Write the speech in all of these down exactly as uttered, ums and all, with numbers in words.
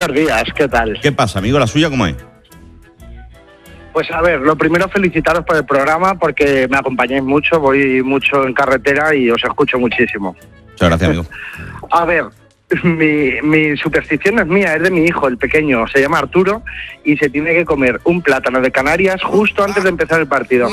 Buenos días, ¿qué tal? ¿Qué pasa, amigo? ¿La suya cómo es? Pues a ver, lo primero felicitaros por el programa porque me acompañáis mucho, voy mucho en carretera y os escucho muchísimo. Muchas gracias, amigo. A ver, mi, mi superstición no es mía, es de mi hijo, el pequeño, se llama Arturo y se tiene que comer un plátano de Canarias justo antes de empezar el partido.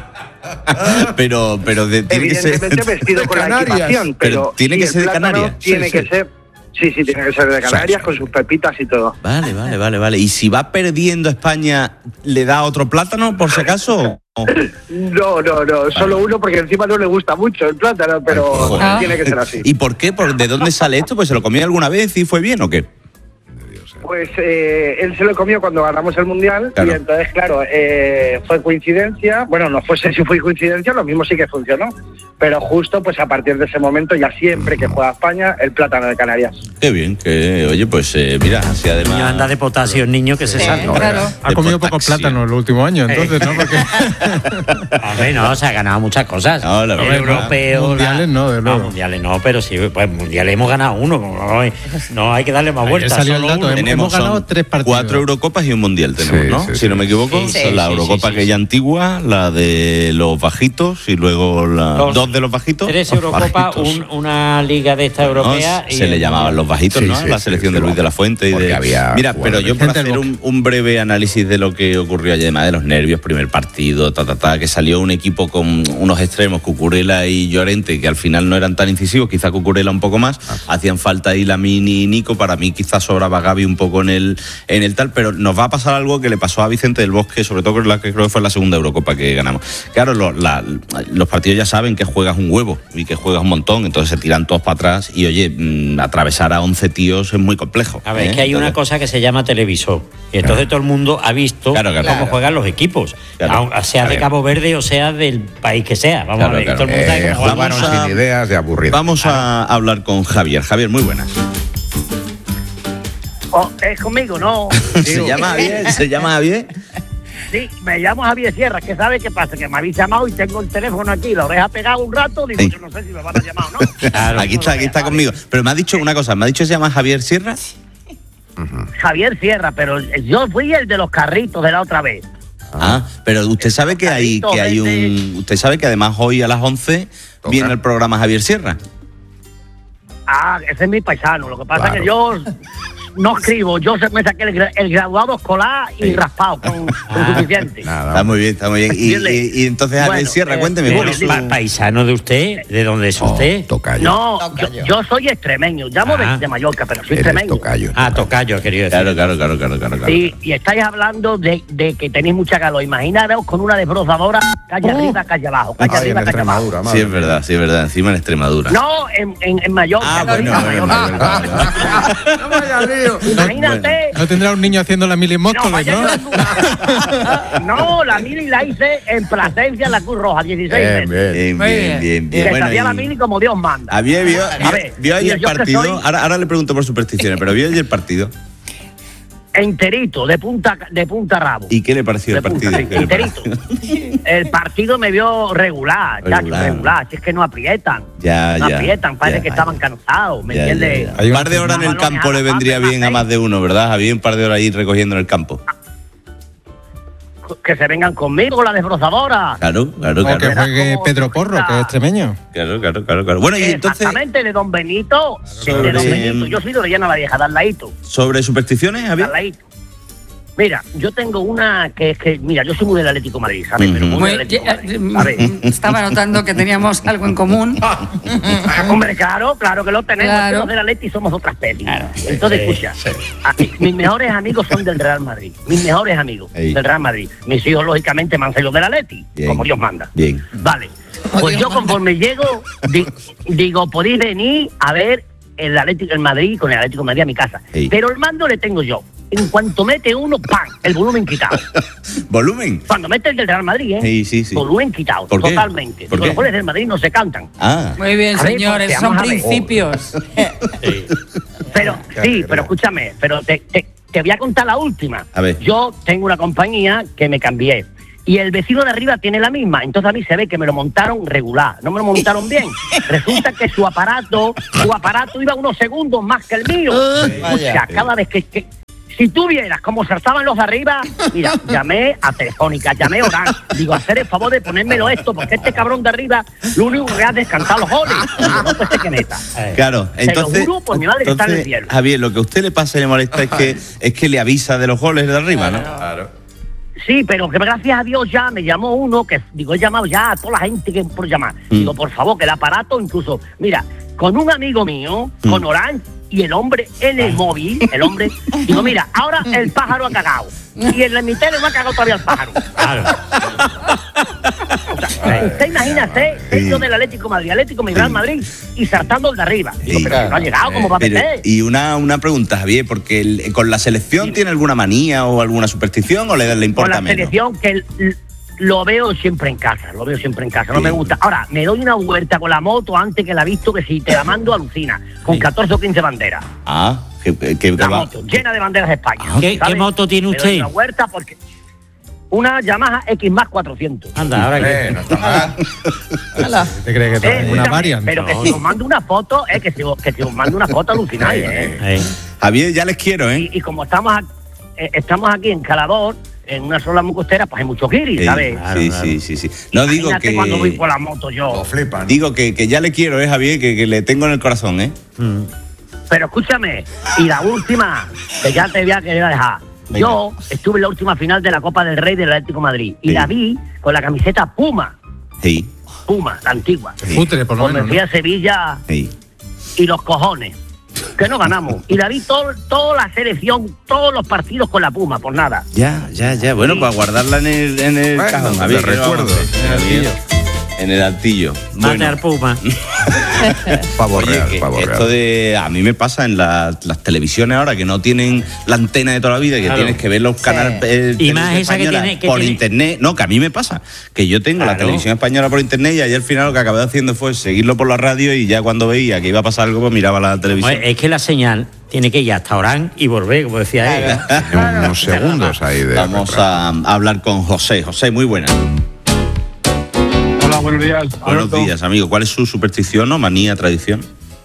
pero, pero de, tiene Evidentemente que ser... vestido con la equipación, pero, pero tiene sí, que el ser de plátano Canarias. Tiene Sí, que sí. ser... Sí, sí, tiene que ser de Canarias, con sus pepitas y todo. Vale, vale, vale, vale. ¿Y si va perdiendo España, le da otro plátano, por si acaso? No, no, no, solo uno porque encima no le gusta mucho el plátano, pero Joder. tiene que ser así. ¿Y por qué? ¿Por ¿De dónde sale esto? ¿Pues se lo comió alguna vez y fue bien o qué? Pues eh, él se lo comió cuando ganamos el Mundial, Claro. y entonces, claro, eh, fue coincidencia. Bueno, no fuese si fue coincidencia, lo mismo sí que funcionó. Pero justo, pues a partir de ese momento, ya siempre que juega España, el plátano de Canarias. Qué bien, que oye, pues eh, mira, así además... Niño anda de potasio, el niño que se sabe. No, claro. Ha comido poco plátano en los últimos años, entonces, ¿no? Porque... Hombre, no, se ha ganado muchas cosas. No, la el verdad, europeo. mundiales la... no, de luego. No, mundiales no, pero sí, pues mundiales hemos ganado uno. No, no hay que darle más Ayer vueltas. salió el solo dato, uno. hemos- Tenemos ganado son tres partidos. cuatro Eurocopas y un Mundial tenemos, Sí, ¿no? sí, si sí. no me equivoco, Sí, son la sí, Eurocopa sí, aquella sí. antigua, la de los bajitos y luego la, Dos. dos de los bajitos. Tres Los Eurocopas, bajitos. un- una liga de esta europea. No, y se le llamaban los bajitos, Sí, ¿no? sí, la sí, selección sí, de Luis vamos. de la Fuente y Porque de... había Mira, pero yo por gente del hacer un, un breve análisis de lo que ocurrió ayer, además de los nervios, primer partido, ta, ta, ta, que salió un equipo con unos extremos, Cucurella y Llorente, que al final no eran tan incisivos, quizá Cucurella un poco más, Ah. hacían falta ahí Lamine y Nico, para mí quizás sobraba Gavi un poco en el, en el tal, pero nos va a pasar algo que le pasó a Vicente del Bosque, sobre todo con la que creo que fue la segunda Eurocopa que ganamos. Claro, lo- la- los partidos ya saben que juegas un huevo y que juegas un montón, entonces se tiran todos para atrás y oye, mmm, atravesar a once tíos es muy complejo. A ver, ¿eh? es que hay una Entonces- cosa que se llama televisor. Y entonces todo el mundo ha visto Claro, claro. cómo Claro. juegan los equipos. Claro. Aun- sea de Claro. Cabo Verde o sea del país que sea. Vamos Claro, a ver, claro. todo el mundo sabe Eh, cómo juegan. jugaron Vamos a- sin ideas de aburrido. Vamos a hablar con Javier. Javier, muy buenas. Oh, es conmigo, ¿no? ¿Se llama Javier? ¿Se llama Javier? Sí, me llamo Javier Sierra, que sabe qué pasa, que me habéis llamado y tengo el teléfono aquí, la oreja pegada un rato, digo, Sí. yo no sé si me van a llamar o no. Claro. Aquí está, aquí está conmigo. Pero me ha dicho una cosa, me ha dicho que se llama Javier Sierra. Javier Sierra, pero yo fui el de los carritos de la otra vez. Ah, pero usted sabe que hay, que hay un... Usted sabe que además hoy a las once Toca. viene el programa Javier Sierra. Ah, ese es mi paisano, lo que pasa Claro. es que yo no escribo, yo se- me saqué el, gra- el graduado escolar y Sí. raspado, con, con Ah. suficiente. Nada. Está muy bien, está muy bien. Y, Dile. y- y entonces Javier Bueno, Sierra, eh, cuénteme. Pero ¿cuál es su- pa- paisano de usted, ¿de dónde es Oh, usted? tocayo. No, yo, yo soy extremeño, llamo Ah. de, de Mallorca, pero soy Eres extremeño. tocayo. Ah, tocayo, querido decir. Claro, claro, claro, claro, claro. claro. Sí, y estáis hablando de, de que tenéis mucha calor. Imaginaros con una desbrozadora, calle arriba, calle abajo, calle Ay, en arriba, calle abajo. Extremadura, Sí, madre es verdad, sí, es verdad. Encima en Extremadura. No, en, en, en Mallorca. Ah, bueno, en bueno, Mallorca. bueno, bueno. No vaya lío. Imagínate. No tendrá un niño haciendo la mil en No, Móstoles, vaya ¿no? yo- no, la mili la hice en Plasencia, en la Cruz Roja, dieciséis Bien, veces. bien. Bien, Muy bien, bien, bien. Que Bueno, sabía la y- mili como Dios manda. Javier vio, vio, A ver, vio ahí mira, el yo que partido. soy- Ahora, ahora le pregunto por supersticiones, pero vio ahí el partido. Enterito, de punta, de punta a rabo. ¿Y qué le pareció el De punta, partido? sí, ¿Qué le enterito. pareció? El partido me vio regular, chacho, Regular. regular. Si es que no aprietan. Ya, no ya, aprietan, parece ya. que estaban cansados, ¿me Ya, ya, entiendes? ya. Un par de horas en el campo le vendría bien a más de uno, ¿verdad, Javier? Un par de horas ahí recogiendo en el campo. Que se vengan conmigo, la desbrozadora. Claro, claro, O que claro. juegue como Pedro Porro, que es extremeño. Claro, claro, claro, claro. Bueno, y entonces, Exactamente, de Don Benito. Claro, de Don sí. Benito. Yo soy de Orellana la Vieja, de al ladito, sobre supersticiones, de Javier. al ladito. Mira, yo tengo una que es que, mira, yo soy muy del Atlético de Madrid, ¿sabes? Pero muy Muy- del Atlético de Madrid, eh, ¿sabes? Estaba notando que teníamos algo en común. Hombre, claro, claro que lo tenemos. Claro. Los del Atleti somos otra especie. Claro. Entonces, Sí, escucha, sí. a- mis mejores amigos son del Real Madrid. Mis mejores amigos Ey. del Real Madrid. Mis hijos, lógicamente, me han salido del Atleti, Bien. como Dios manda. Bien. Vale. Pues yo conforme llego, di- digo, podéis venir a ver el Atlético, el Madrid con el Atlético de Madrid a mi casa. Ey. Pero el mando le tengo yo. En cuanto mete uno, ¡pam! El volumen quitado. ¿Volumen? Cuando mete el del Real Madrid, ¿eh? Sí, sí, sí. Volumen quitado, ¿Por qué? totalmente. ¿Por Porque qué? los goles del Madrid no se cantan. Ah. Muy bien, A ver, señores, porque son vamos a ver. principios. Pero, Qué sí, alegría. pero escúchame, pero te, te, te voy a contar la última. A ver. Yo tengo una compañía que me cambié. Y el vecino de arriba tiene la misma. Entonces a mí se ve que me lo montaron regular. No me lo montaron bien. Resulta que su aparato, su aparato iba unos segundos más que el mío. O sea, cada vez que, que, Si tú vieras cómo saltaban los de arriba, mira, llamé a Telefónica, llamé a Orange, digo, hacer el favor de ponérmelo esto, porque este cabrón de arriba, lo único que hace es cantar los goles. Ah, no puede ser que meta. Claro, entonces, Se lo juro por mi madre que está en el entonces, cielo. Javier, lo que a usted le pasa y le molesta es que, es que le avisa de los goles de arriba, ¿no? Claro. Sí, pero que gracias a Dios ya me llamó uno que, digo, he llamado ya a toda la gente que por llamar. Mm. Digo, por favor, que el aparato, incluso, mira, con un amigo mío, Mm. con Orange, y el hombre en el móvil, el hombre, digo, mira, ahora el pájaro ha cagado. Y en mi tele no ha cagado todavía el pájaro. Claro. O sea, usted imagínate, dentro del Atlético de Madrid, Atlético de Real Madrid, y saltando el de arriba. Digo, Sí. pero si no ha llegado, ¿cómo va a Pero, meter? y una, una pregunta, Javier, porque el- con la selección tiene alguna manía o alguna superstición o le, le Con importa la menos. selección que l- lo veo siempre en casa, lo veo siempre en casa, no Sí. me gusta. Ahora, me doy una vuelta con la moto antes que la he visto, que si te la mando alucina, con Sí. catorce o quince banderas. Ah, que, que, que La va. moto, llena de banderas de España. ¿Qué- ¿sabes? qué moto tiene Me doy usted? una vuelta porque una Yamaha X más cuatrocientos. Anda, ahora Eh, que... no está mal. ¿Te crees que Eh, es una escúchame, variante? pero que No, si no. os mando una foto, es que si, os- que si os mando una foto alucináis, eh. Eh, Javier, ya les quiero, ¿eh? Y, y como estamos aquí, eh, estamos aquí en Calador, en una sola muy costera, pues hay mucho guiri, Sí, ¿sabes? Claro, sí, claro. sí, sí, sí. No digo Imagínate cuando voy que. por la moto yo. Lo flipan. Digo que, que ya le quiero, ¿eh, Javier? Que, que le tengo en el corazón, ¿eh? mm. Pero escúchame, y la última, que ya te voy a querer dejar. Venga. Yo estuve en la última final de la Copa del Rey del Atlético de Madrid y Sí. la vi con la camiseta Puma, Sí, Puma, la antigua. Futre, por lo Pues me menos. fui ¿no? a Sevilla sí. y los cojones, que no ganamos. Y la vi todo, toda la selección, todos los partidos con la Puma, por nada. Ya, ya, ya. Bueno, Sí. para guardarla en el, en el Bueno, cajón, de Javier. ¿qué le vamos a recuerdo. hacer? En el altillo. En el altillo. Mate al Puma. Pavo Oye, real, que pavo esto real. de a mí me pasa en la- las televisiones ahora que no tienen la antena de toda la vida, que Claro. tienes que ver los canales eh, Y más televisión esa que española tiene- que por tiene- internet. No, que a mí me pasa, que yo tengo la Claro. televisión española por internet y ayer al final lo que acabé haciendo fue seguirlo por la radio y ya cuando veía que iba a pasar algo pues miraba la televisión. Oye, es que la señal tiene que ir hasta Orán y volver, como decía él. Tiene unos segundos ahí de. Vamos a, a hablar con José. José, muy buenas. Hola, buenos días. Buenos Alberto. días, amigo. ¿Cuál es su superstición o manía, tradición?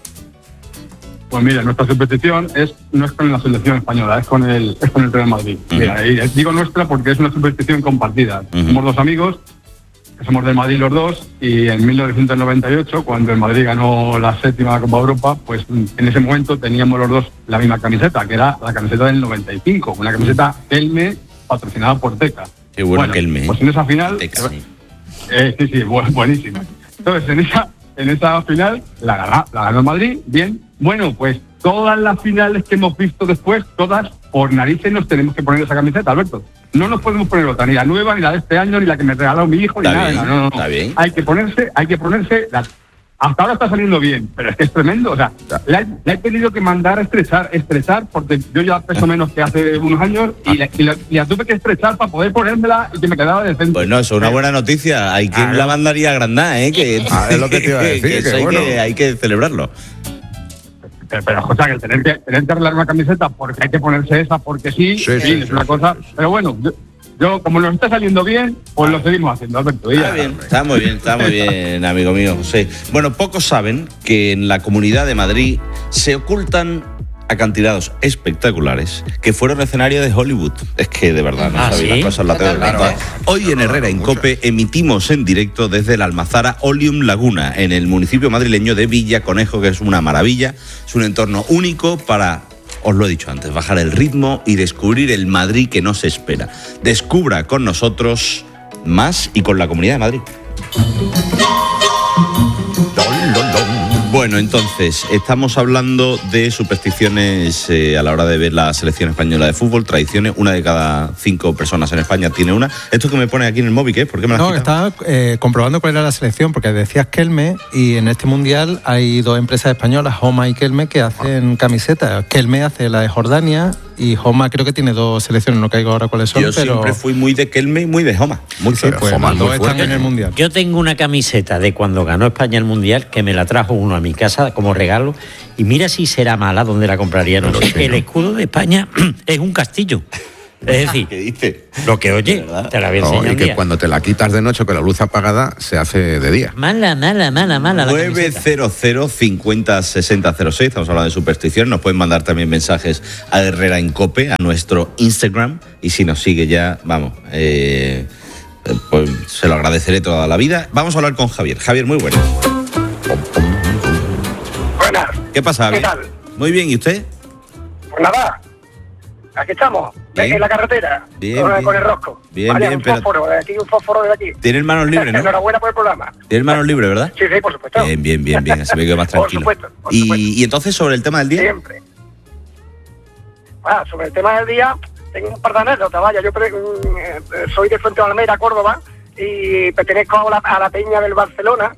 Pues mira, nuestra superstición es no es con la selección española, es con el, es con el Real Madrid. Ujú. Mira, y digo nuestra porque es una superstición compartida. Ujú. Somos dos amigos, que somos del Madrid los dos, y en mil novecientos noventa y ocho, cuando el Madrid ganó la séptima Copa Europa, pues en ese momento teníamos los dos la misma camiseta, que era la camiseta del noventa y cinco, una camiseta Kelme patrocinada por Teca. Qué bueno, Kelme, ¿eh? Pues en esa final... Teca, sí. Eh, sí, sí, bu- buenísima. Entonces, en esa, en esa final la ganó, la ganó el Madrid, bien. Bueno, pues todas las finales que hemos visto después, todas por narices nos tenemos que poner esa camiseta, Alberto. No nos podemos poner otra, ni la nueva, ni la de este año, ni la que me regaló mi hijo, ni Está nada. bien, no, no, no. está bien. Hay que ponerse, hay que ponerse la- hasta ahora está saliendo bien, pero es que es tremendo. O sea, la, he- la he tenido que mandar a estrechar, estrechar, porque yo ya peso menos que hace unos años y la, y la- y la tuve que estrechar para poder ponérmela y que me quedaba decente. Pues no, eso es una buena noticia. Hay quien la mandaría a agrandar, ¿eh? Que, Ah, es lo que te iba a decir, que eso que hay, bueno. que, hay que celebrarlo. Pero, pero o sea, que el tener que, tener que arreglar una camiseta porque hay que ponerse esa, porque sí, Sí, sí, sí, es sí, una sí, cosa. sí, sí. Pero bueno, yo, yo, como nos está saliendo bien, pues lo seguimos haciendo, Alberto. y ya Está está. bien, está muy bien, está muy bien, amigo mío José. Bueno, pocos saben que en la Comunidad de Madrid se ocultan acantilados espectaculares que fueron escenario de Hollywood. Es que de verdad no Ah, sabéis ¿sí? las cosas, la tengo que Claro. contar. Hoy en Herrera en Cope emitimos en directo desde la Almazara Oleum Laguna, en el municipio madrileño de Villa Conejo, que es una maravilla. Es un entorno único para, os lo he dicho antes, bajar el ritmo y descubrir el Madrid que nos espera. Descubra con nosotros más y con la Comunidad de Madrid. Bueno, entonces, estamos hablando de supersticiones eh, a la hora de ver la selección española de fútbol, tradiciones. Una de cada cinco personas en España tiene una. Esto que me pone aquí en el móvil, ¿qué es? ¿Por qué me lo has No, quitado? estaba eh, comprobando cuál era la selección, porque decías Kelme y en este mundial hay dos empresas españolas, Homa y Kelme, que hacen camisetas. Kelme hace la de Jordania y Homa creo que tiene dos selecciones, no caigo ahora cuáles son, Yo pero siempre fui muy de Kelme y muy de Homa. Muy sí, claro. pues Homa los muy dos están fuerte. en el mundial. Yo tengo una camiseta de cuando ganó España el Mundial que me la trajo uno a mi casa como regalo y mira si será mala donde la compraría. No Pero sé. sí, El ¿no? escudo de España es un castillo. Es decir, ¿Qué dice? lo que oye, ¿Verdad? te la voy a No, enseñar y un que día. cuando te la quitas de noche con la luz apagada, se hace de día. Mala, mala, mala, mala la nueve camiseta. cero cero cincuenta sesenta cero seis, estamos hablando de superstición. Nos pueden mandar también mensajes a Herrera en Cope, a nuestro Instagram. Y si nos sigue ya, vamos, eh, pues se lo agradeceré toda la vida. Vamos a hablar con Javier. Javier, muy buenas. Buenas. ¿Qué pasa, Javier? ¿Qué tal? Muy bien, ¿y usted? Pues nada, aquí estamos, Bien. en la carretera, Bien, con, bien. con el rosco. Bien, Vale, bien, un pero- fósforo de aquí, un fósforo de aquí. Tiene manos libres, ¿no? Enhorabuena por el programa. Tiene manos libres, ¿verdad? Sí, sí, por supuesto. Bien, bien, bien, bien. Así me quedo más Por tranquilo. supuesto, por y, supuesto. y entonces, sobre el tema del día. Siempre. Ah, sobre el tema del día, tengo un par de anécdotas, vaya, yo pre- mm, eh, soy de Fuente Almeida, Córdoba, y pertenezco a la, a la peña del Barcelona,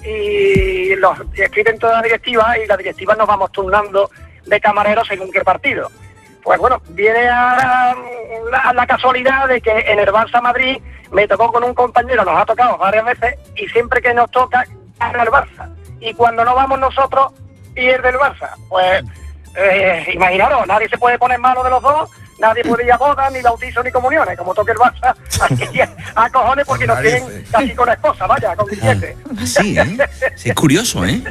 y los y escriben toda la directiva, y la directiva nos vamos turnando de camareros según qué partido. Pues bueno, viene a la, a la casualidad de que en el Barça Madrid me tocó con un compañero, nos ha tocado varias veces, y siempre que nos toca, gana el Barça. Y cuando no vamos nosotros, pierde el Barça. Pues eh, imaginaros, nadie se puede poner malo de los dos, nadie puede ir a bodas, ni bautizos, ni comuniones, como toque el Barça, aquí a cojones porque nos tienen casi con la esposa, vaya, con billete. Sí, ¿eh? Sí, es curioso, ¿eh?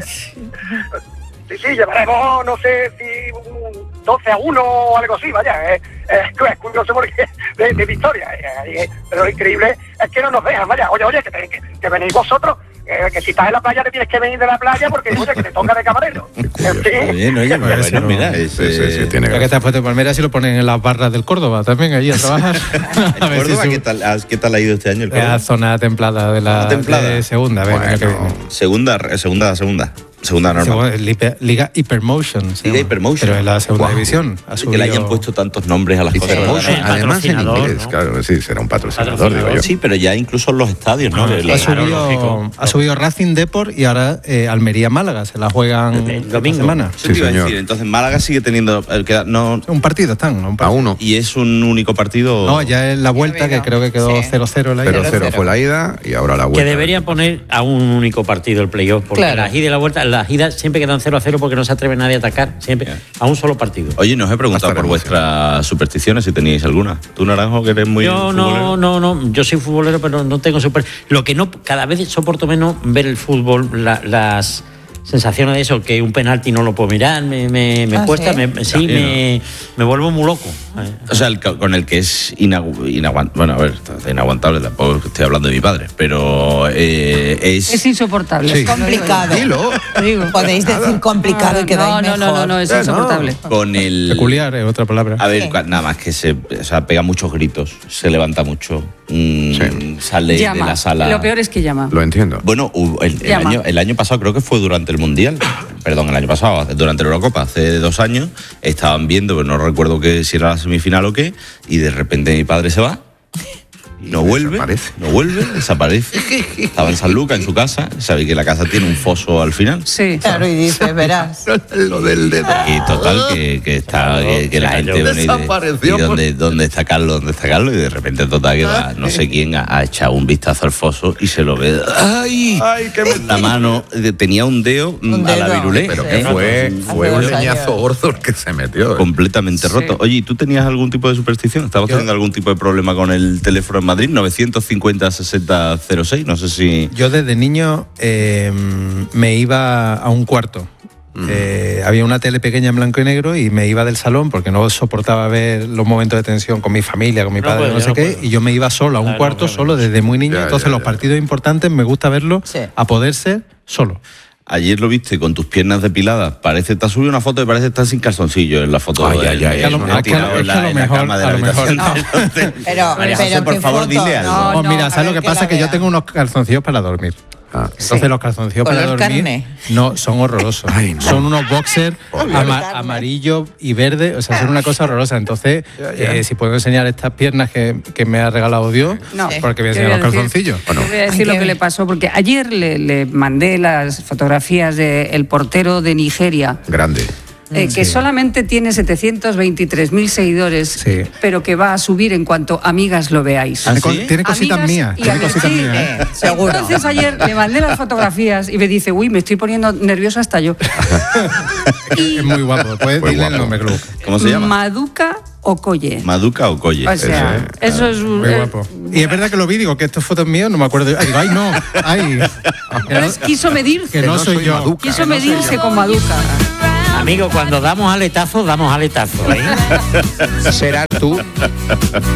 Sí, sí, llevaremos, no sé si un doce a uno o algo así, vaya, es, es curioso porque de, de victoria, eh, eh, pero lo increíble es que no nos dejan, vaya, oye, oye, que, te- que, que venís vosotros, eh, que si estás en la playa te tienes que venir de la playa porque, oye, que te toca de camarero. En Muy fin, bien, oye, pues Eso bueno, no- mira, es, Sí, sí, sí, eh, tiene Ya que gracia. está puesto en Palmera, si lo ponen en las barras del Córdoba también, allí a trabajar. A ver si Córdoba, sube. ¿qué tal, ah, ¿qué tal ha ido este año el Es la Córdoba? zona templada de la Templada. de segunda, venga, Bueno. que viene. Segunda, eh, segunda, segunda. Segunda normal. Segunda- Liga, Liga Hypermotion. se Liga llama. Hypermotion. Pero en la segunda Guau. división. Ha Que le hayan subido- puesto tantos nombres a las cosas. Hypermotion, el además en patrocinador, inglés, ¿no? claro, sí, será un patrocinador, Patrocinador, digo yo. Sí, pero ya incluso en los estadios, ¿no? Ah, El- Ha Claro, subido, lógico. ha subido Racing Deport y ahora eh, Almería Málaga. Se la juegan El esta domingo. semana. Eso te Sí, iba a señor. decir. Entonces Málaga sigue teniendo el que no Un partido están. Un A partido. uno. y es un único partido. No, ya es la vuelta, que creo que quedó Sí. cero cero la ida. Pero cero fue la ida y ahora la vuelta. Que deberían poner a un único partido el playoff, porque Claro. la ida y la vuelta, las idas siempre quedan cero a cero porque no se atreve nadie a atacar, siempre a un solo partido. Oye, nos he preguntado Hasta por la vuestras supersticiones si teníais alguna. Tú, Naranjo, que eres muy Yo no, futbolero. no, no, yo soy futbolero, pero no tengo super. Lo que no, cada vez soporto menos ver el fútbol, la- las sensaciones de eso, que un penalti no lo puedo mirar, me, me, me Ah, cuesta, ¿sí? me, sí, Ya, me, me vuelvo muy loco. O sea, el ca- con el que es inaguantable. Bueno, a ver, inaguantable, tampoco estoy hablando de mi padre, pero eh, es. Es insoportable. Sí. Es Complicado. Dilo. Digo. Podéis decir complicado y quedáis no, no, no, no, no, es Eh, no. insoportable. Con el. Peculiar es otra palabra. A ver, Sí. cua- nada más que se. O sea, pega muchos gritos, se levanta mucho, mm, Sí. sale Llama. de la sala. Lo peor es que llama. Lo entiendo. Bueno, hubo- el, el Llama. año, el año pasado creo que fue durante el Mundial, perdón, el año pasado, durante la Eurocopa, hace dos años, estaban viendo, pero no recuerdo que si era la semifinal o qué, y de repente mi padre se va, y no vuelve, desaparece. no vuelve, desaparece. Estaba en San Lucas, en su casa, sabéis que la casa tiene un foso al final. Sí. Claro, y dices, verás. Lo del dedo. Y total, que, que está, que, que la Claro. gente viene y, de- Desapareció, y dónde, dónde está Carlos, dónde está Carlos, y de repente total que va, no sé quién ha, ha echado un vistazo al foso y se lo ve. ¡Ay! Ay, qué me... La mano eh, tenía un dedo, mm, Un a la dedo. virulé. Pero Sí. que fue, fue Hace un dos leñazo años. gordo el que se metió. ¿eh? Completamente Sí. roto. Oye, ¿y tú tenías algún tipo de superstición? ¿Estabas Yo- teniendo algún tipo de problema con el teléfono en Madrid? novecientos cincuenta sesenta cero seis, no sé si... Yo desde niño eh, me iba a un cuarto. Eh, había una tele pequeña en blanco y negro y me iba del salón porque no soportaba ver los momentos de tensión con mi familia, con mi No padre, puedo, no yo sé no qué, puedo. y yo me iba solo a un Ah, no, cuarto claro. solo desde muy niño. Ya, Entonces ya, los ya. partidos importantes me gusta verlos Sí. a poder ser solo. Ayer lo viste con tus piernas depiladas. Parece, te has subido una foto y parece que estás sin calzoncillo en la foto. Ay, del- ay, ay, del- a lo- del es que- tirado es en que a la, lo en la mejor- cama de la a lo mejor habitación. no. Entonces, Pero- María José, pero por qué favor, foto, dile algo. no. Oh, mira, ¿sabes a lo ver que que pasa? la Que yo vea. tengo unos calzoncillos para dormir. Ah. Entonces los calzoncillos para Color dormir carne. no son horrorosos. Ay, no. Son unos boxers Color ama- carne. amarillo y verde, o sea, son una cosa horrorosa. Entonces, Ya, ya. eh, si puedo enseñar estas piernas que, que me ha regalado Dios, No. porque voy a Te enseñar voy a los decir- calzoncillos. Te voy a decir Ay, lo qué- que le pasó, porque ayer le, le mandé las fotografías del portero de Nigeria, Grande. eh, que solamente tiene setecientos veintitrés mil seguidores, Sí. pero que va a subir en cuanto amigas lo veáis. ¿Ah, Tiene, co- sí? tiene cositas Amigas mías. y Tiene amigos. cositas Sí, mías. ¿eh? Eh, seguro. Entonces ayer le mandé las fotografías y me dice, uy, me estoy poniendo nerviosa hasta yo. Es muy guapo. Puedes Muy decirle el guapo. nombre, Club. ¿Cómo se llama? Maduka Okoye. Maduka Okoye. O sea, eso es un... Muy eh, guapo. Y es verdad que lo vi, digo que esto es foto mío, no me acuerdo. Ay, digo, ay, no, ay. Que no, Entonces quiso medirse. que no soy yo. Maduka, Quiso que no soy medirse yo. con Maduka. Amigo, cuando damos aletazos, damos aletazos. ¿eh? Serás tú.